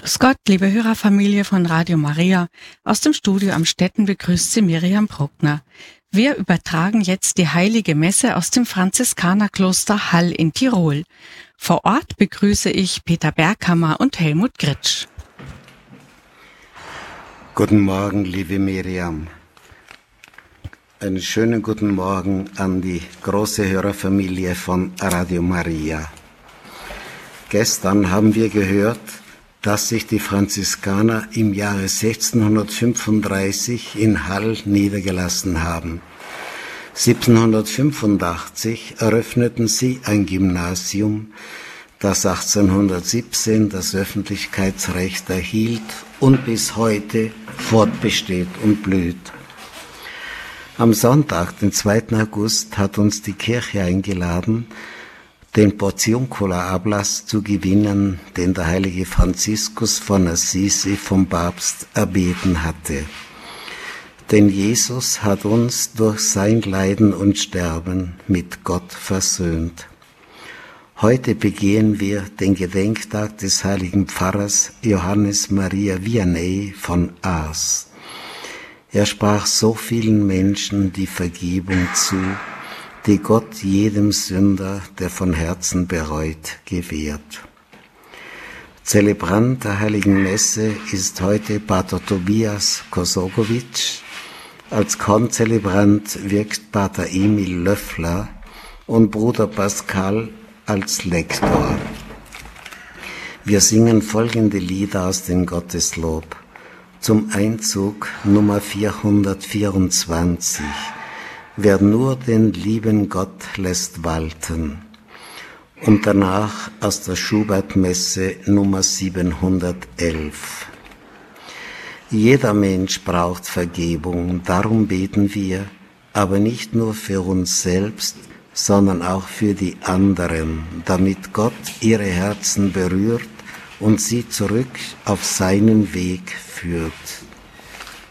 Grüß Gott, liebe Hörerfamilie von Radio Maria. Aus dem Studio am Stetten begrüßt Sie Miriam Bruckner. Wir übertragen jetzt die Heilige Messe aus dem Franziskanerkloster Hall in Tirol. Vor Ort begrüße ich Peter Berghammer und Helmut Gritsch. Guten Morgen, liebe Miriam. Einen schönen guten Morgen an die große Hörerfamilie von Radio Maria. Gestern haben wir gehört, dass sich die Franziskaner im Jahre 1635 in Hall niedergelassen haben. 1785 eröffneten sie ein Gymnasium, das 1817 das Öffentlichkeitsrecht erhielt und bis heute fortbesteht und blüht. Am Sonntag, den 2. August, hat uns die Kirche eingeladen, den Portiuncula-Ablass zu gewinnen, den der heilige Franziskus von Assisi vom Papst erbeten hatte. Denn Jesus hat uns durch sein Leiden und Sterben mit Gott versöhnt. Heute begehen wir den Gedenktag des heiligen Pfarrers Johannes Maria Vianney von Ars. Er sprach so vielen Menschen die Vergebung zu, die Gott jedem Sünder, der von Herzen bereut, gewährt. Zelebrant der Heiligen Messe ist heute Pater Tobias Kosokovic. Als Konzelebrant wirkt Pater Emil Löffler und Bruder Pascal als Lektor. Wir singen folgende Lieder aus dem Gotteslob. Zum Einzug Nummer 424. Wer nur den lieben Gott lässt walten. Und danach aus der Schubert-Messe Nummer 711. Jeder Mensch braucht Vergebung, darum beten wir, aber nicht nur für uns selbst, sondern auch für die anderen, damit Gott ihre Herzen berührt und sie zurück auf seinen Weg führt.